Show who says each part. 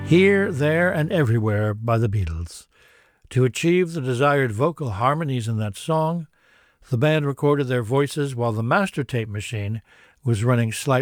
Speaker 1: Here, There, and Everywhere by the Beatles. To achieve the desired vocal harmonies in that song, the band recorded their voices while the master tape machine was running slightly